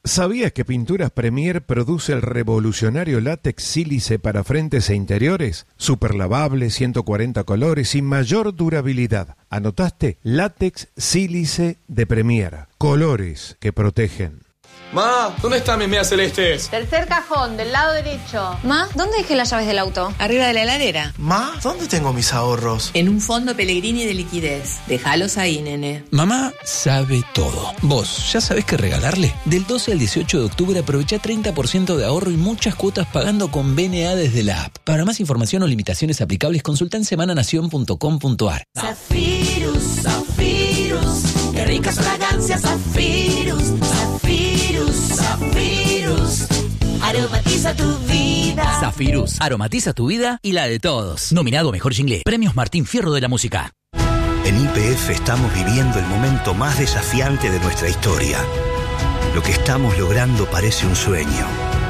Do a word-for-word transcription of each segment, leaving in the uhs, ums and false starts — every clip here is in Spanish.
¿Sabías que Pinturas Premier produce el revolucionario látex sílice para frentes e interiores? Super lavable, ciento cuarenta colores y mayor durabilidad. ¿Anotaste? Látex sílice de Premier. Colores que protegen. Ma, ¿dónde están mis medias celestes? Tercer cajón, del lado derecho. Ma, ¿dónde dejé las llaves del auto? Arriba de la heladera. Ma, ¿dónde tengo mis ahorros? En un fondo Pellegrini de liquidez. Déjalos ahí, nene. Mamá sabe todo. ¿Vos ya sabés qué regalarle? Del doce al dieciocho de octubre aprovecha treinta por ciento de ahorro y muchas cuotas pagando con B N A desde la app. Para más información o limitaciones aplicables, consulta en semananación punto com punto ar. Zafirus, Zafirus, qué ricas fragancias, Zafirus, Zafirus, Zafirus, aromatiza tu vida. Zafirus, aromatiza tu vida y la de todos. Nominado Mejor Jingle, Premios Martín Fierro de la Música. En Y P F estamos viviendo el momento más desafiante de nuestra historia. Lo que estamos logrando parece un sueño.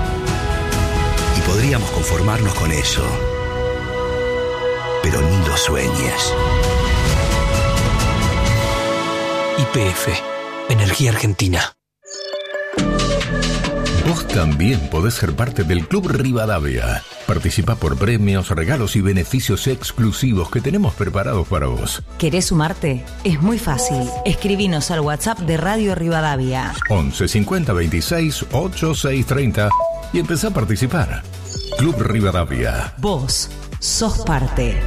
Y podríamos conformarnos con eso. Pero ni lo sueñes. Y P F, Energía Argentina. Vos también podés ser parte del Club Rivadavia. Participa por premios, regalos y beneficios exclusivos que tenemos preparados para vos. ¿Querés sumarte? Es muy fácil. Escribinos al WhatsApp de Radio Rivadavia. once cincuenta veintiséis ochenta y seis treinta y empezá a participar. Club Rivadavia. Vos sos parte.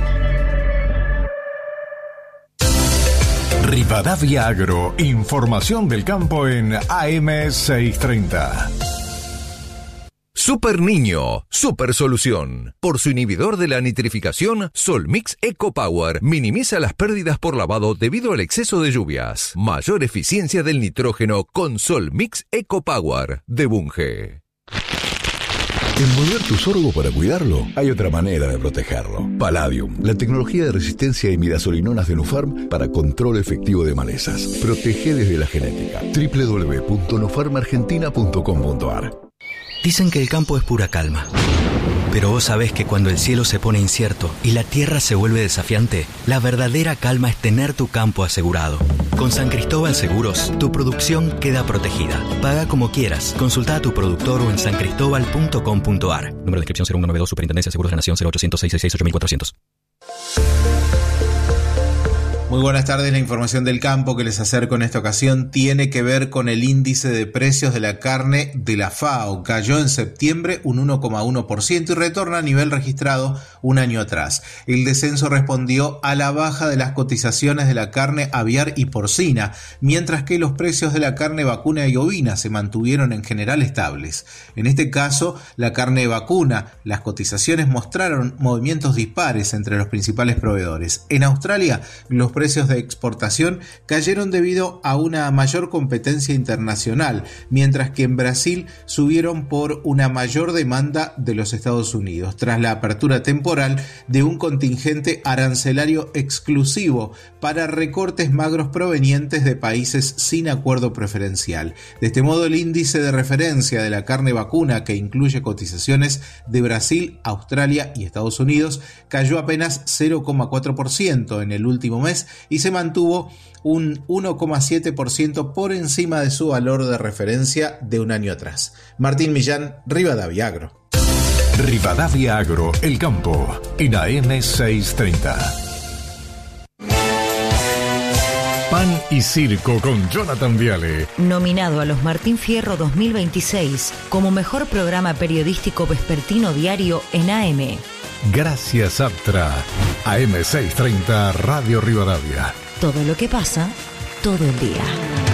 Rivadavia Agro, información del campo en A M seiscientos treinta. Super Niño, super solución. Por su inhibidor de la nitrificación, Solmix Eco Power minimiza las pérdidas por lavado debido al exceso de lluvias. Mayor eficiencia del nitrógeno con Solmix Eco Power de Bunge. Envolver tu sorgo para cuidarlo, hay otra manera de protegerlo. Palladium, la tecnología de resistencia a imidazolinonas de Nufarm para control efectivo de malezas. Protege desde la genética. doble u doble u doble u punto nufarm argentina punto com punto ar. Dicen que el campo es pura calma. Pero vos sabés que cuando el cielo se pone incierto y la tierra se vuelve desafiante, la verdadera calma es tener tu campo asegurado. Con San Cristóbal Seguros, tu producción queda protegida. Paga como quieras. Consulta a tu productor o en san cristóbal punto com punto ar. Número de inscripción cero uno noventa y dos, Superintendencia de Seguros de la Nación, cero ochocientos seiscientos sesenta y seis ocho mil cuatrocientos. Muy buenas tardes. La información del campo que les acerco en esta ocasión tiene que ver con el índice de precios de la carne de la FAO. Cayó en septiembre un uno coma uno por ciento y retorna a nivel registrado un año atrás. El descenso respondió a la baja de las cotizaciones de la carne aviar y porcina, mientras que los precios de la carne vacuna y ovina se mantuvieron en general estables. En este caso, la carne vacuna, las cotizaciones mostraron movimientos dispares entre los principales proveedores. En Australia, los precios de exportación cayeron debido a una mayor competencia internacional, mientras que en Brasil subieron por una mayor demanda de los Estados Unidos, tras la apertura temporal de un contingente arancelario exclusivo para recortes magros provenientes de países sin acuerdo preferencial. De este modo, el índice de referencia de la carne vacuna, que incluye cotizaciones de Brasil, Australia y Estados Unidos, cayó apenas cero coma cuatro por ciento en el último mes y se mantuvo un uno coma siete por ciento por encima de su valor de referencia de un año atrás. Martín Millán, Rivadavia Agro. Rivadavia Agro, el campo, en A M seiscientos treinta. Pan y Circo con Jonathan Viale. Nominado a los Martín Fierro dos mil veintiséis como mejor programa periodístico vespertino diario en A M. Gracias, Aptra. A M seiscientos treinta, Radio Rivadavia. Todo lo que pasa, todo el día.